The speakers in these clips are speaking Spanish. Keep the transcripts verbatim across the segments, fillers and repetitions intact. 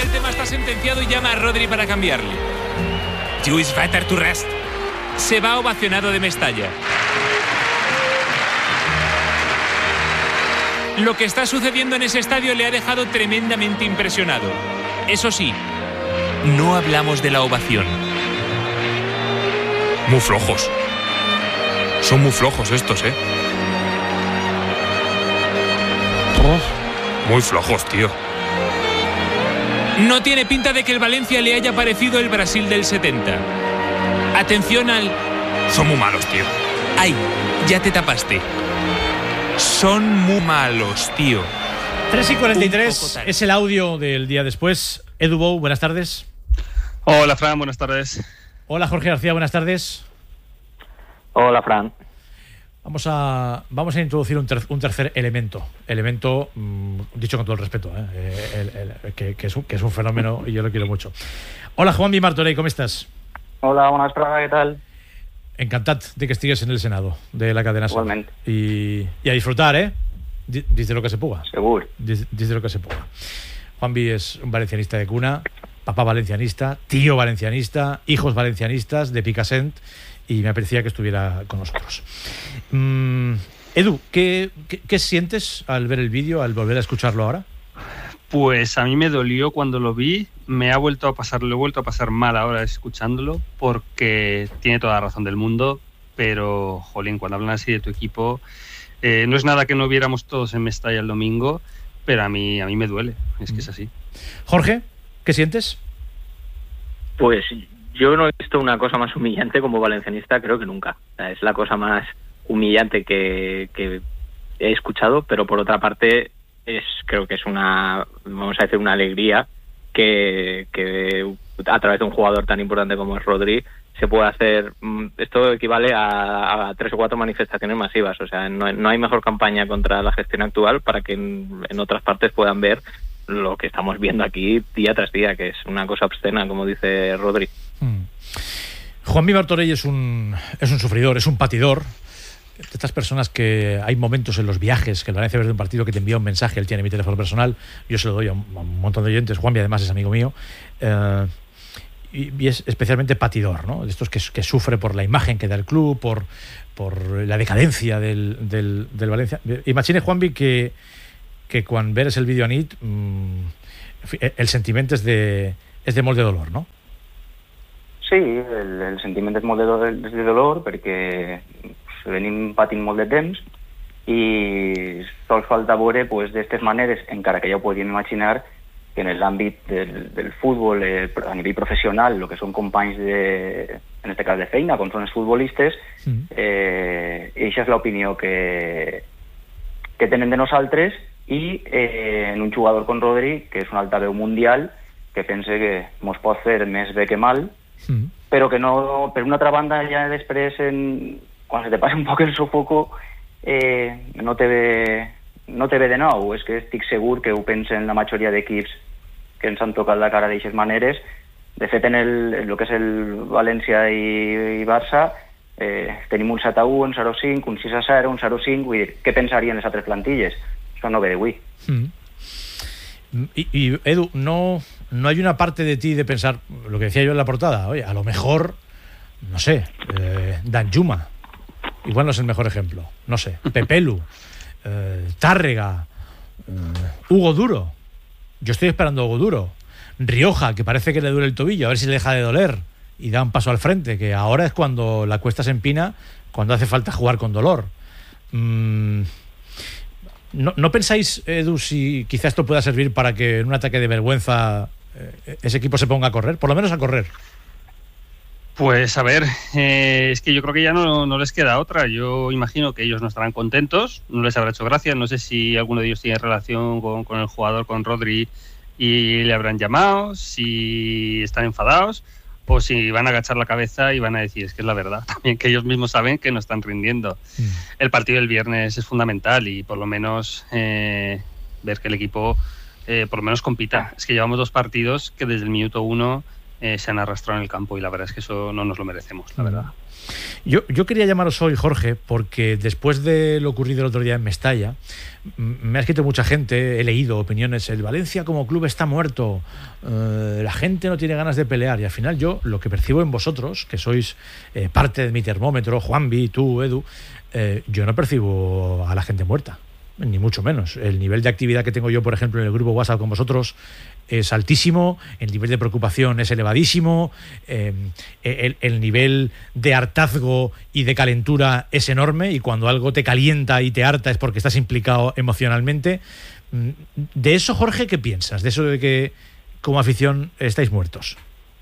el tema está sentenciado y llama a Rodri para cambiarle. Lluís Vater Turrest se va ovacionado de Mestalla. Lo que está sucediendo en ese estadio le ha dejado tremendamente impresionado. Eso sí, no hablamos de la ovación. Muy flojos. Son muy flojos estos, ¿eh? Muy flojos, tío. No tiene pinta de que el Valencia le haya parecido el Brasil del setenta. Atención al... Son muy malos, tío. ¡Ay! Ya te tapaste. Son muy malos, tío. tres y cuarenta y tres es el audio del día después. Edu Bou, buenas tardes. Hola, Fran, buenas tardes. Hola, Jorge García, buenas tardes. Hola, Fran. Vamos a, vamos a introducir un, ter, un tercer elemento. Elemento, mmm, dicho con todo el respeto, ¿eh? el, el, que, que, es un, que es un fenómeno y yo lo quiero mucho. Hola, Juanvi Martorell, ¿cómo estás? Hola, buenas tardes, ¿qué tal? Encantat de que estigues en el Senado de la cadena. Igualmente. Y, y a disfrutar, ¿eh? Dice lo que se puga. Seguro. Dice, dice lo que se puga. Juanvi es un valencianista de cuna, papá valencianista, tío valencianista, hijos valencianistas de Picassent, y me apetecía que estuviera con nosotros. Mm, Edu, ¿qué, qué, ¿qué sientes al ver el vídeo, al volver a escucharlo ahora? Pues a mí me dolió cuando lo vi, me ha vuelto a pasar, lo he vuelto a pasar mal ahora escuchándolo, porque tiene toda la razón del mundo, pero, jolín, cuando hablan así de tu equipo, eh, no es nada que no viéramos todos en Mestalla el domingo, pero a mí, a mí me duele, es que es así. Jorge, ¿qué sientes? Pues yo no he visto una cosa más humillante como valencianista, creo que nunca. O sea, es la cosa más humillante que, que he escuchado, pero por otra parte es creo que es una, vamos a decir, una alegría que, que a través de un jugador tan importante como es Rodri se puede hacer. Esto equivale a, a tres o cuatro manifestaciones masivas. O sea, no, no hay mejor campaña contra la gestión actual para que en, en otras partes puedan ver lo que estamos viendo aquí día tras día, que es una cosa obscena, como dice Rodri. Hmm. Juanvi Martorell es un, es un sufridor, es un patidor. De estas personas que hay momentos en los viajes que el Valencia ve de un partido que te envía un mensaje, él tiene mi teléfono personal, yo se lo doy a un, a un montón de oyentes. Juanvi además es amigo mío, eh, y, y es especialmente patidor, ¿no? De estos que, que sufre por la imagen que da el club, por, por la decadencia del, del, del Valencia. Imagine, Juanvi, que, que quan veres el vídeo a nit mmm, el sentiment és de, és de molt de dolor, no? Sí, el, el sentiment és molt de, do, de dolor perquè venim patint molt de temps i sols falta veure pues, d'estes maneres, encara que ja ho podíem imaginar, que en l'àmbit del, del futbol eh, a nivell professional, el que són companys de, en aquest cas de feina, com són els futbolistes, mm. eh, eixa és l'opinió que, que tenen de nosaltres i eh, en un jugador com Rodri, que és un altaveu mundial, que pense que mos pot fer més bé que mal, mm. però que no, per una altra banda, ja després, en, quan se te passa un poc el sofoco, eh, no te ve... no te ve de nou, és que estic segur que ho pensen la majoria d'equips que ens han tocat la cara d'aixes maneres. De fet, en el, en el que és el València i, i Barça, eh, tenim un set a u, un zero a cinc, un sis a zero, un zero a cinc, vull dir, què pensarien les altres plantilles? Això no ve d'avui. Mm. Y, y Edu, no, no hay una parte de ti de pensar, lo que decía yo en la portada, oye, a lo mejor, no sé, eh, Danjuma, igual no es el mejor ejemplo, no sé, Pepelu, Eh, Tárrega, eh, Hugo Duro. Yo estoy esperando a Hugo Duro. Rioja, que parece que le duele el tobillo, a ver si le deja de doler y da un paso al frente, que ahora es cuando la cuesta se empina, cuando hace falta jugar con dolor. Mm, ¿no, ¿No pensáis, Edu, si quizá esto pueda servir para que en un ataque de vergüenza eh, ese equipo se ponga a correr? Por lo menos a correr. Pues a ver, eh, es que yo creo que ya no, no les queda otra. Yo imagino que ellos no estarán contentos, no les habrá hecho gracia. No sé si alguno de ellos tiene relación con, con el jugador, con Rodri, y le habrán llamado, si están enfadados o si van a agachar la cabeza y van a decir, es que es la verdad, también que ellos mismos saben que no están rindiendo. Mm. El partido del viernes es fundamental y por lo menos eh, ver que el equipo eh, por lo menos compita. Es que llevamos dos partidos que desde el minuto uno eh, se han arrastrado en el campo, y la verdad es que eso no nos lo merecemos, la verdad. Yo, yo quería llamaros hoy, Jorge, porque después de lo ocurrido el otro día en Mestalla, me ha escrito mucha gente, he leído opiniones, el Valencia como club está muerto, eh, la gente no tiene ganas de pelear, y al final yo lo que percibo en vosotros, que sois eh, parte de mi termómetro, Juanvi, tú, Edu, eh, yo no percibo a la gente muerta, ni mucho menos. El nivel de actividad que tengo yo, por ejemplo, en el grupo WhatsApp con vosotros es altísimo, el nivel de preocupación es elevadísimo, eh, el, el nivel de hartazgo y de calentura es enorme, y cuando algo te calienta y te harta es porque estás implicado emocionalmente. De eso, Jorge, ¿qué piensas? De eso de que como afición estáis muertos.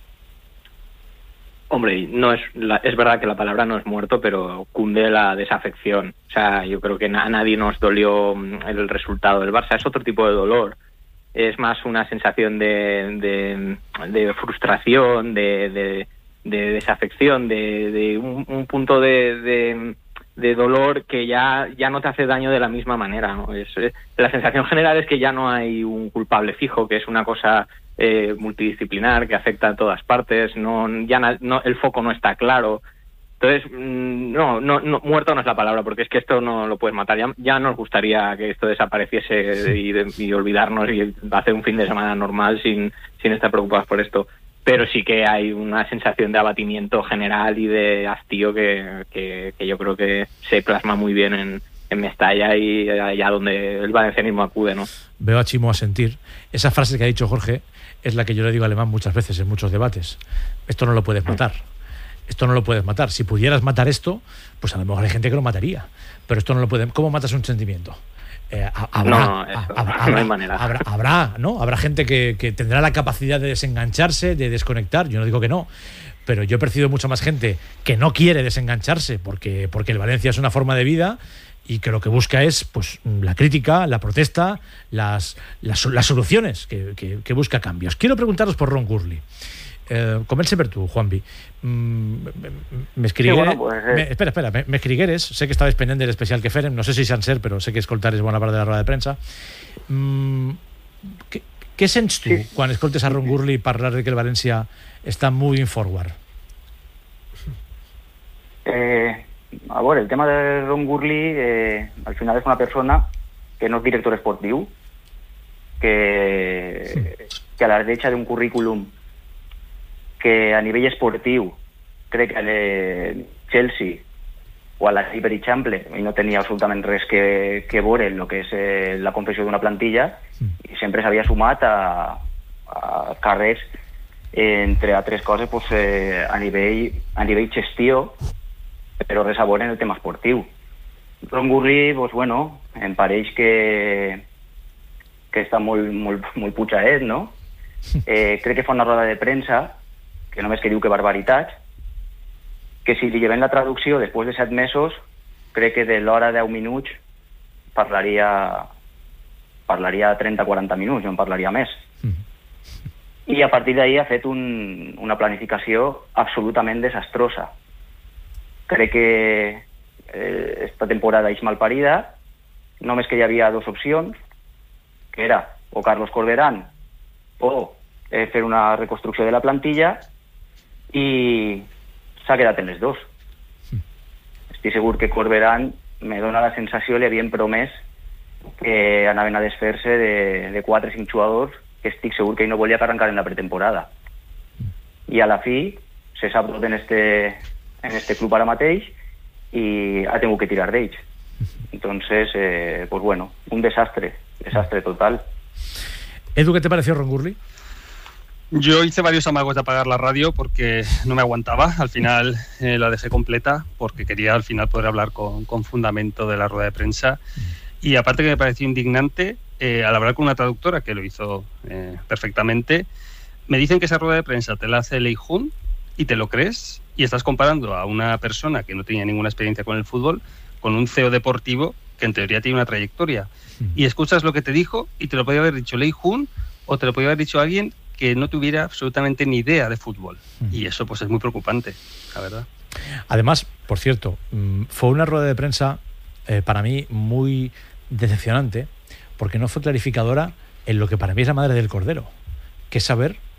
Hombre, no es, la, es verdad que la palabra no es muerto, pero cunde la desafección. O sea, yo creo que a nadie nos dolió el resultado del Barça, es otro tipo de dolor. Es más una sensación de, de, de frustración, de, de, de desafección, de, de un, un punto de, de, de dolor que ya, ya no te hace daño de la misma manera, ¿no? Es, es, la sensación general es que ya no hay un culpable fijo, que es una cosa eh, multidisciplinar que afecta a todas partes, no, ya na, no, el foco no está claro. Entonces, no, no, no, muerto no es la palabra, porque es que esto no lo puedes matar. Ya, ya nos gustaría que esto desapareciese y, de, y olvidarnos y hacer un fin de semana normal sin, sin estar preocupados por esto. Pero sí que hay una sensación de abatimiento general y de hastío que, que, que yo creo que se plasma muy bien en, en Mestalla y allá donde el valencianismo acude, ¿no? Veo a Chimo a sentir. Esa frase que ha dicho Jorge es la que yo le digo a Alemán muchas veces en muchos debates. Esto no lo puedes matar. Esto no lo puedes matar. Si pudieras matar esto, pues a lo mejor hay gente que lo mataría. Pero esto no lo pueden. ¿Cómo matas un sentimiento? Eh, habrá, no, eso, habrá, no hay manera. Habrá, habrá, ¿no? Habrá gente que, que tendrá la capacidad de desengancharse, de desconectar. Yo no digo que no. Pero yo he percibido mucha más gente que no quiere desengancharse porque, porque el Valencia es una forma de vida y que lo que busca es pues la crítica, la protesta, las, las, las soluciones, que, que, que busca cambios. Quiero preguntaros por Ron Gurley. Eh, com per tu, Juanvi. Mm, M'escrigueres... Sí, bueno, pues, eh. me, espera, espera, m'escrigueres, sé que estaves pendent de l'especial que fèrem, no sé si sencer, però sé que escoltares bona part de la roda de premsa. Mm, què, què sents tu sí. quan escoltes a Ron Gurley parlar de que el València està moving forward? Eh, a veure, el tema de Ron Gurley eh, al final és una persona que no és director esportiu, que, sí. que a la derecha d'un currículum que a nivell esportiu crec que el Chelsea o a la Ribery Chample i no tenia absolutament res que, que veure en el que és eh, la confecció d'una plantilla i sempre s'havia sumat a, a càrrecs eh, entre altres coses pues, eh, a nivell a nivell gestió, però res a veure en el tema esportiu. Ron Gurley, pues, bueno, em pareix que que està molt, molt, molt putxaet, no? Eh, crec que fa una roda de premsa que només que diu que barbaritats, que si li lleven la traducció després de set mesos, crec que de l'hora deu minuts parlaria parlaria trenta a quaranta minuts, no en parlaria més. Mm. I a partir d'ahir ha fet un, una planificació absolutament desastrosa. Crec que eh, esta temporada és malparida, només que hi havia dues opcions, que era o Carlos Corberán o eh, fer una reconstrucció de la plantilla, i s'ha quedat en les dos. Mm. Estic segur que Corberán me dona la sensació, li havien promès que anaven a desfer-se de, de quatre o cinc jugadors que estic segur que ell no volia que arrencar en la pretemporada. Mm. I a la fi se sap tot en este, en este club ara mateix i ha tingut que tirar d'ells. Entonces, eh, pues bueno, un desastre, desastre total. Edu, ¿qué te pareció Ron Gurley? Yo hice varios amagos de apagar la radio porque no me aguantaba. Al final eh, la dejé completa porque quería al final poder hablar con, con fundamento de la rueda de prensa. Y aparte que me pareció indignante, eh, al hablar con una traductora que lo hizo eh, perfectamente, me dicen que esa rueda de prensa te la hace Lei Jun y te lo crees y estás comparando a una persona que no tenía ninguna experiencia con el fútbol con un C E O deportivo que en teoría tiene una trayectoria. Y escuchas lo que te dijo y te lo podía haber dicho Lei Jun o te lo podía haber dicho alguien que no tuviera absolutamente ni idea de fútbol. Mm. Y eso pues es muy preocupante, la verdad. Además, por cierto, fue una rueda de prensa eh, para mí muy decepcionante porque no fue clarificadora en lo que para mí es la madre del cordero, que es saber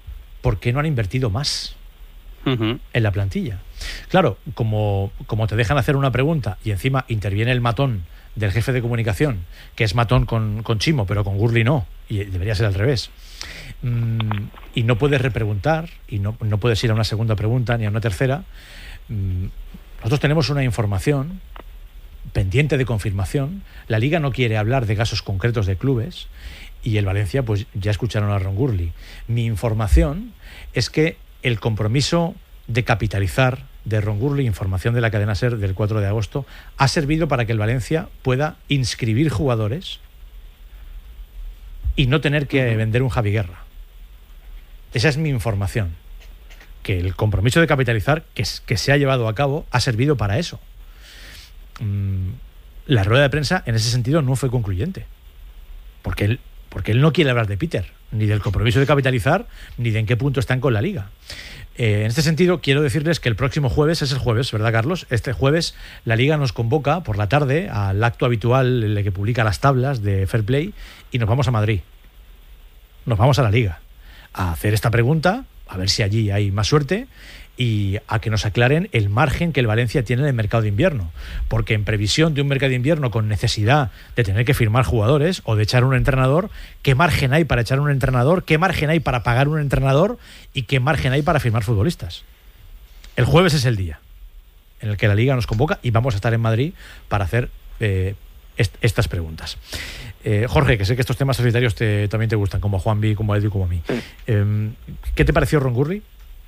¿por qué no han invertido más Uh-huh. en la plantilla? Claro, como, como te dejan hacer una pregunta y encima interviene el matón del jefe de comunicación, que es matón con, con Chimo, pero con Gurley no, y debería ser al revés, mm, y no puedes repreguntar, y no, no puedes ir a una segunda pregunta ni a una tercera. mm, nosotros tenemos una información pendiente de confirmación. La Liga no quiere hablar de casos concretos de clubes, y el Valencia, pues ya escucharon a Ron Gurley. Mi información es que el compromiso de capitalizar de Ron Gurley, información de la cadena SER del cuatro de agosto, ha servido para que el Valencia pueda inscribir jugadores y no tener que vender un Javi Guerra. Esa es mi información. Que el compromiso de capitalizar que, que se ha llevado a cabo ha servido para eso. Mm, la rueda de prensa en ese sentido no fue concluyente. Porque él, porque él no quiere hablar de Peter, ni del compromiso de capitalizar, ni de en qué punto están con la Liga. Eh, en este sentido, quiero decirles que el próximo jueves, es el jueves, ¿verdad, Carlos? Este jueves la Liga nos convoca por la tarde al acto habitual en el que publica las tablas de Fair Play, y nos vamos a Madrid. Nos vamos a la Liga a hacer esta pregunta, a ver si allí hay más suerte, y a que nos aclaren el margen que el Valencia tiene en el mercado de invierno. Porque en previsión de un mercado de invierno con necesidad de tener que firmar jugadores o de echar un entrenador, ¿qué margen hay para echar un entrenador? ¿Qué margen hay para pagar un entrenador? ¿Y qué margen hay para firmar futbolistas? El jueves es el día en el que la Liga nos convoca y vamos a estar en Madrid para hacer eh, est- estas preguntas. Eh, Jorge, que sé que estos temas societarios te, también te gustan, como a Juanvi, como a Edu y como a mí. Eh, ¿Qué te pareció Ron Gurley?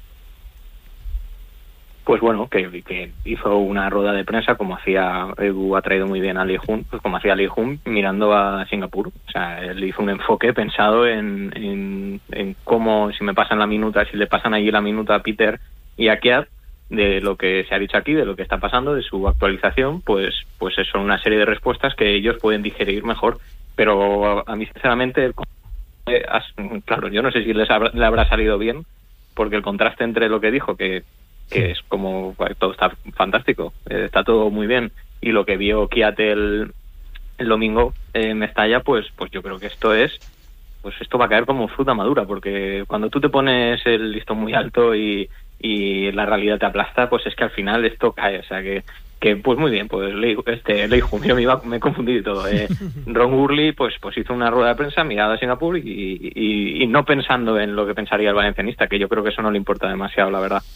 Pues bueno, que, que hizo una rueda de prensa como hacía, Edu ha traído muy bien a Lee Hun, pues como hacía Lee Hun mirando a Singapur. O sea, él hizo un enfoque pensado en, en, en cómo, si me pasan la minuta, si le pasan allí la minuta a Peter y a Kiad, de lo que se ha dicho aquí, de lo que está pasando, de su actualización, pues, pues son una serie de respuestas que ellos pueden digerir mejor. Pero a, a mí, sinceramente, eh, as, claro, yo no sé si les habrá, le habrá salido bien, porque el contraste entre lo que dijo, que que es como todo está fantástico, eh, está todo muy bien, y lo que vio Kiat el, el domingo en Mestalla, pues pues yo creo que esto es pues esto va a caer como fruta madura, porque cuando tú te pones el listón muy alto y, y la realidad te aplasta, pues es que al final esto cae. O sea que que pues muy bien, pues Lei, este Lei Jun, yo me iba me he confundido y todo. Eh, Ron Gurley pues pues hizo una rueda de prensa mirada a Singapur y, y, y no pensando en lo que pensaría el valencianista, que yo creo que eso no le importa demasiado, la verdad.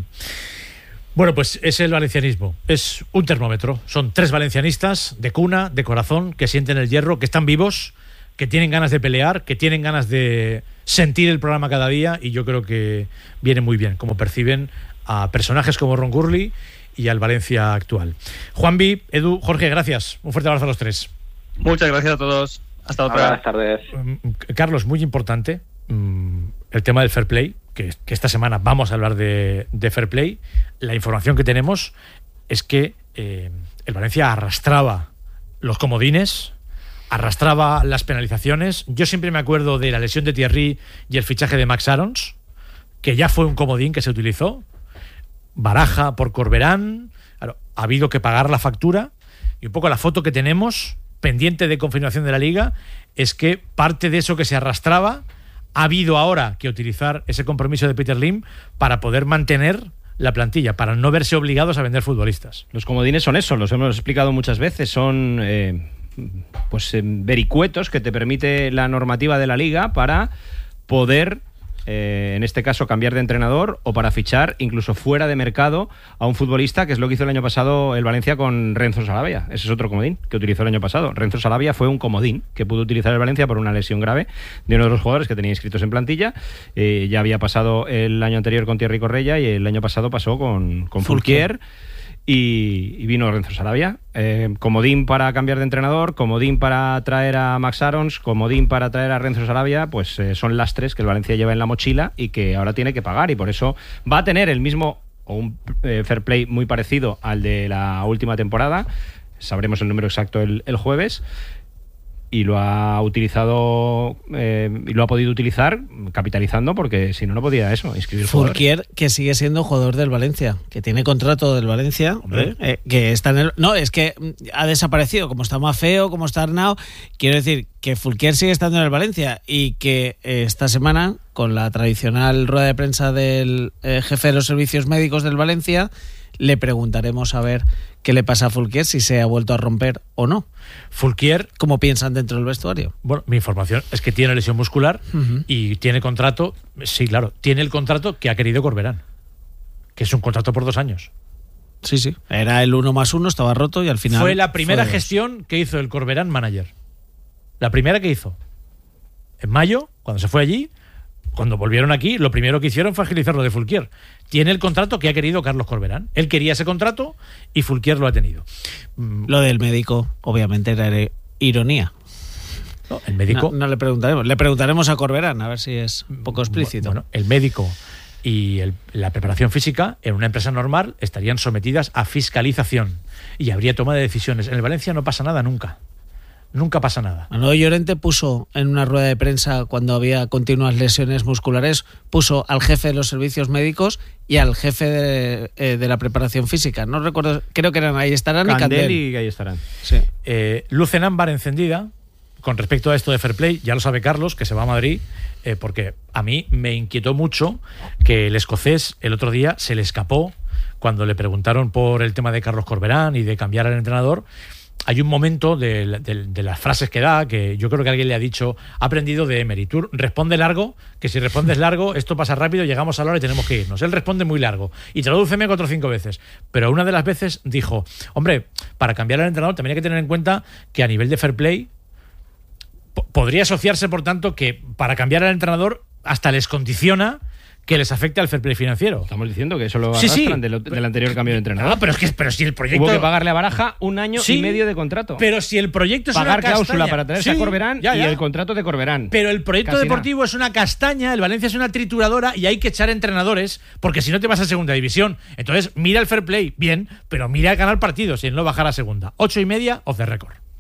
Bueno, pues es el valencianismo, es un termómetro. Son tres valencianistas de cuna, de corazón, que sienten el hierro, que están vivos, que tienen ganas de pelear, que tienen ganas de sentir el programa cada día, y yo creo que viene muy bien como perciben a personajes como Ron Gurley y al Valencia actual. Juanvi, Edu, Jorge, gracias. Un fuerte abrazo a los tres. Muchas gracias a todos. Hasta otra. Buenas tardes. Carlos, muy importante el tema del fair play, que, que esta semana vamos a hablar de, de fair play. La información que tenemos es que eh, el Valencia arrastraba los comodines, arrastraba las penalizaciones. Yo siempre me acuerdo de la lesión de Thierry y el fichaje de Max Aarons, que ya fue un comodín que se utilizó. Baraja por Corberán, claro, ha habido que pagar la factura, y un poco la foto que tenemos pendiente de confirmación de la Liga es que parte de eso que se arrastraba ha habido ahora que utilizar ese compromiso de Peter Lim para poder mantener la plantilla, para no verse obligados a vender futbolistas. Los comodines son eso, los hemos explicado muchas veces, son eh, pues eh, vericuetos que te permite la normativa de la Liga para poder Eh, en este caso cambiar de entrenador, o para fichar incluso fuera de mercado a un futbolista, que es lo que hizo el año pasado el Valencia con Renzo Sarabia. Ese es otro comodín que utilizó el año pasado. Renzo Sarabia fue un comodín que pudo utilizar el Valencia por una lesión grave de uno de los jugadores que tenía inscritos en plantilla. Eh, ya había pasado el año anterior con Thierry Correia, y el año pasado pasó con, con Fulquier. Y, y vino Renzo Sarabia, eh, comodín para cambiar de entrenador, comodín para traer a Max Aarons, comodín para traer a Renzo Sarabia. Pues eh, son lastres que el Valencia lleva en la mochila y que ahora tiene que pagar, y por eso va a tener el mismo o un eh, fair play muy parecido al de la última temporada. Sabremos el número exacto el, el jueves. y lo ha utilizado eh, y lo ha podido utilizar capitalizando, porque si no, no podía eso, inscribir jugadores. Fulquier, que sigue siendo jugador del Valencia, que tiene contrato del Valencia, ¿eh? Eh, que está en el, no, es que ha desaparecido, como está Mafeo, como está Arnau. Quiero decir que Fulquier sigue estando en el Valencia y que eh, esta semana, con la tradicional rueda de prensa del eh, jefe de los servicios médicos del Valencia, le preguntaremos a ver qué le pasa a Fulquier, si se ha vuelto a romper o no. Fulquier, ¿cómo piensan dentro del vestuario? Bueno, mi información es que tiene lesión muscular uh-huh. y tiene contrato, sí, claro, tiene el contrato que ha querido Corberán, que es un contrato por dos años. Sí, sí, era el uno más uno, estaba roto y al final... Fue la primera fue gestión que hizo el Corberán manager. La primera que hizo. En mayo, cuando se fue allí, cuando volvieron aquí, lo primero que hicieron fue agilizar lo de Fulquier. Tiene el contrato que ha querido Carlos Corberán. Él quería ese contrato y Fulquier lo ha tenido. Lo del médico, obviamente, era ironía. No, el médico... No, no le preguntaremos. Le preguntaremos a Corberán, a ver si es un poco explícito. Bueno, el médico y el, la preparación física en una empresa normal estarían sometidas a fiscalización y habría toma de decisiones. En el Valencia no pasa nada nunca. Nunca pasa nada. Manolo Llorente puso en una rueda de prensa, cuando había continuas lesiones musculares, puso al jefe de los servicios médicos y al jefe de, eh, de la preparación física. No recuerdo, creo que eran ahí estarán Candel y Candel. y ahí estarán. Sí. Eh, luz en ámbar encendida con respecto a esto de Fair Play. Ya lo sabe Carlos, que se va a Madrid, eh, porque a mí me inquietó mucho que el escocés el otro día se le escapó cuando le preguntaron por el tema de Carlos Corberán y de cambiar al entrenador. Hay un momento de, de, de las frases que da que yo creo que alguien le ha dicho, ha aprendido de Emery, tú responde largo, que si respondes largo esto pasa rápido, llegamos a la hora y tenemos que irnos. Él responde muy largo y tradúceme cuatro o cinco veces, pero una de las veces dijo, hombre, para cambiar al entrenador también hay que tener en cuenta que a nivel de fair play p- podría asociarse, por tanto, que para cambiar al entrenador hasta les condiciona que les afecte al fair play financiero. Estamos diciendo que eso lo sí, arrastran sí. del, del anterior cambio de entrenador. No, pero es que pero si el proyecto... Hubo que pagarle a Baraja un año sí, y medio de contrato. Pero si el proyecto es pagar una castaña... cláusula para traerse sí, a Corberán ya, ya. y el contrato de Corberán. Pero el proyecto Casi deportivo nada. es una castaña, el Valencia es una trituradora y hay que echar entrenadores porque si no te vas a segunda división. Entonces mira el fair play, bien, pero mira ganar partidos y no bajar a segunda. Ocho y media, off the record.